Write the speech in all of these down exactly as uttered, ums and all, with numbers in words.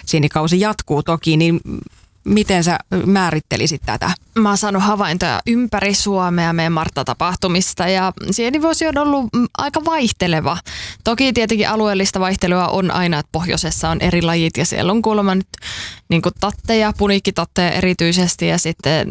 sienikausi jatkuu toki, niin miten sä määrittelisit tätä? Mä oon saanut havaintoja ympäri Suomea meidän Martta-tapahtumista ja sienivuosi on ollut aika vaihteleva. Toki tietenkin alueellista vaihtelua on aina, että pohjoisessa on eri lajit ja siellä on kuulemma nyt niin kuin tatteja, puniikkitatteja erityisesti ja sitten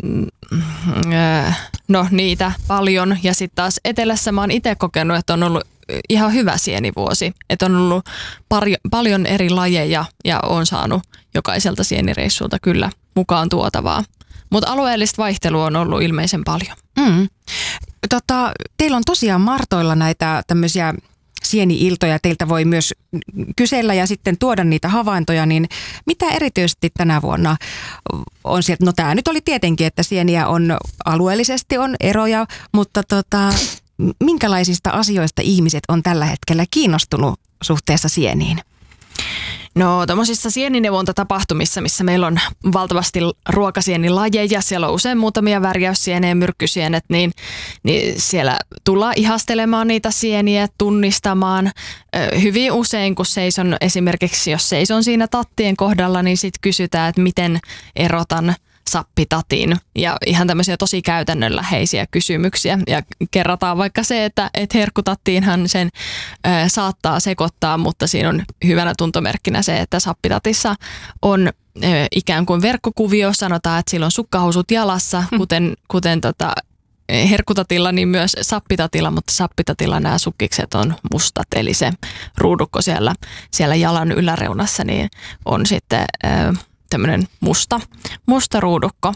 no niitä paljon. Ja sitten taas etelässä mä oon itse kokenut, että on ollut ihan hyvä sienivuosi. Että on ollut pari, paljon eri lajeja ja on saanut jokaiselta sienireissulta kyllä mukaan tuotavaa. Mutta alueellista vaihtelua on ollut ilmeisen paljon. Mm. Tota, teillä on tosiaan Martoilla näitä tämmöisiä sieni-iltoja. Teiltä voi myös kysellä ja sitten tuoda niitä havaintoja. Niin mitä erityisesti tänä vuonna on sieltä? No tämä nyt oli tietenkin, että sieniä on alueellisesti on eroja, mutta tota, minkälaisista asioista ihmiset on tällä hetkellä kiinnostunut suhteessa sieniin? No tuommoisissa sienineuvontatapahtumissa, missä meillä on valtavasti ruokasienilajeja, siellä on usein muutamia värjäyssieniä ja myrkkysienet, niin, niin siellä tullaan ihastelemaan niitä sieniä, tunnistamaan. Hyvin usein, kun seison esimerkiksi, jos seison siinä tattien kohdalla, niin sitten kysytään, että miten erotan sappitatin ja ihan tämmöisiä tosi käytännönläheisiä kysymyksiä ja kerrataan vaikka se, että et herkkutattiinhan sen ö, saattaa sekoittaa, mutta siinä on hyvänä tuntomerkkinä se, että sappitatissa on ö, ikään kuin verkkokuvio, sanotaan, että sillä on sukkahousut jalassa, kuten, kuten tota, herkkutatilla, niin myös sappitatilla, mutta sappitatilla nämä sukkikset on mustat, eli se ruudukko siellä, siellä jalan yläreunassa niin on sitten ö, tämmöinen musta, musta ruudukko.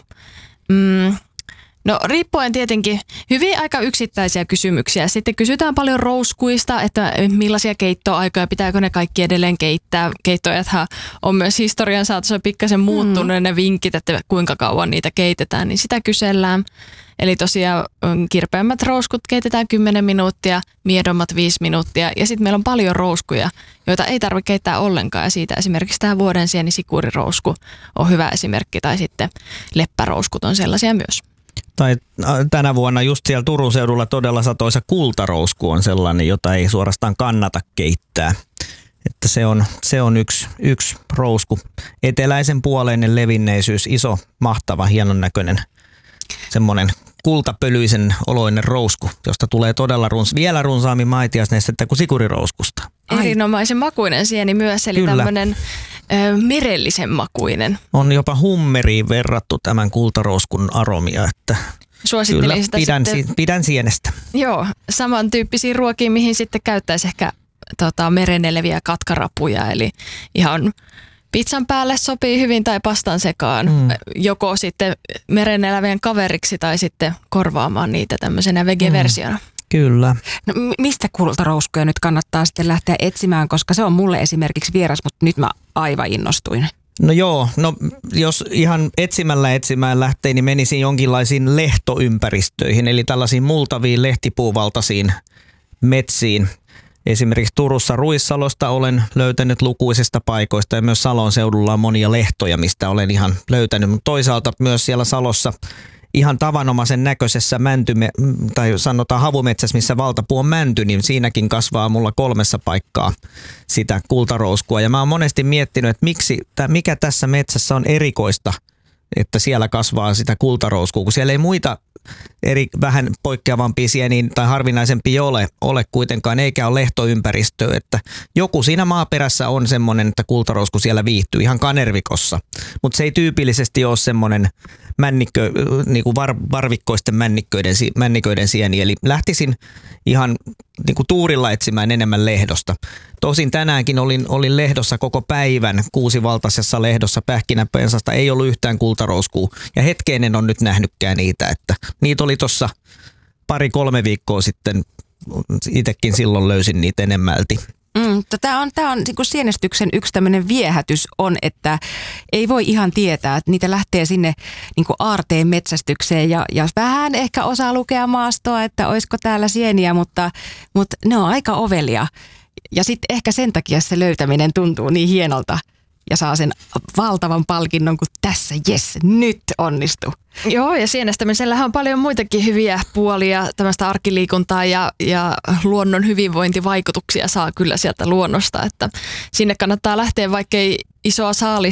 Mm, no riippuen tietenkin hyvin aika yksittäisiä kysymyksiä. Sitten kysytään paljon rouskuista, että millaisia keittoaikoja, pitääkö ne kaikki edelleen keittää. Keittoajathan on myös historian saatossa pikkasen muuttunut, mm. ne vinkit, että kuinka kauan niitä keitetään, niin sitä kysellään. Eli tosiaan kirpeämmät rouskut keitetään kymmenen minuuttia, miedommat viisi minuuttia ja sitten meillä on paljon rouskuja, joita ei tarvitse keittää ollenkaan ja siitä esimerkiksi tämä vuoden sieni sikurirousku on hyvä esimerkki tai sitten leppärouskut on sellaisia myös. Tai tänä vuonna just siellä Turun seudulla todella satoisa kultarousku on sellainen, jota ei suorastaan kannata keittää. Että se on, se on yksi, yksi rousku. Eteläisen puoleinen levinneisyys, iso, mahtava, hienon näköinen semmoinen kultapölyisen oloinen rousku, josta tulee todella runs, vielä runsaammin maitiaisnestettä kuin sikurirouskusta. Erinomaisen makuinen sieni myös, eli Kyllä. tämmöinen ö, merellisen makuinen. On jopa hummeriin verrattu tämän kultarouskun aromia, että Suosittelin kyllä sitä pidän, sitten, si, pidän sienestä. Joo, samantyyppisiä ruokia, mihin sitten käyttäisi ehkä tota, mereneleviä katkarapuja, eli ihan pizzan päälle sopii hyvin tai pastan sekaan, mm. joko sitten merenelävien kaveriksi tai sitten korvaamaan niitä tämmöisenä vegeversiona. Mm. Kyllä. No, mistä kultarouskuja nyt kannattaa sitten lähteä etsimään, koska se on mulle esimerkiksi vieras, mutta nyt mä aivan innostuin. No joo, no jos ihan etsimällä etsimään lähtee, niin menisin jonkinlaisiin lehtoympäristöihin, eli tällaisiin multaviin lehtipuuvaltaisiin metsiin. Esimerkiksi Turussa Ruissalosta olen löytänyt lukuisista paikoista ja myös Salon seudulla on monia lehtoja, mistä olen ihan löytänyt. Mutta toisaalta myös siellä Salossa ihan tavanomaisen näköisessä mäntyme, tai sanotaan havumetsässä, missä valtapuu on mänty, niin siinäkin kasvaa mulla kolmessa paikkaa sitä kultarouskua. Ja mä oon monesti miettinyt, että miksi, mikä tässä metsässä on erikoista, että siellä kasvaa sitä kultarouskua, kun siellä ei muita eri vähän poikkeavampia sieniä tai harvinaisempia ole, ole kuitenkaan, eikä ole lehtoympäristöä, että joku siinä maaperässä on semmoinen, että kultarousku siellä viihtyy ihan kanervikossa, mutta se ei tyypillisesti ole semmoinen männikkö, niin kuin var, varvikkoisten männiköiden, männiköiden sieni, eli lähtisin ihan niin kuin tuurilla etsimään enemmän lehdosta. Tosin tänäänkin olin, olin lehdossa koko päivän, kuusivaltaisessa lehdossa pähkinänpensasta, ei ollut yhtään kultarouskua ja hetkeen en ole nyt nähnytkään niitä, että niitä oli tuossa pari-kolme viikkoa sitten, itsekin silloin löysin niitä enemmälti. Mm, tämä on, tää on niin kuin sienestyksen yksi tämmöinen viehätys on, että ei voi ihan tietää, että niitä lähtee sinne niin kuin aarteen metsästykseen ja, ja vähän ehkä osaa lukea maastoa, että olisiko täällä sieniä, mutta, mutta ne on aika ovelia. Ja sitten ehkä sen takia se löytäminen tuntuu niin hienolta ja saa sen valtavan palkinnon, kun tässä, jes, nyt onnistuu. Joo, ja sienestämisellähän on paljon muitakin hyviä puolia, tämmöistä arkiliikuntaa ja, ja luonnon hyvinvointivaikutuksia saa kyllä sieltä luonnosta, että sinne kannattaa lähteä, vaikkei isoa saalista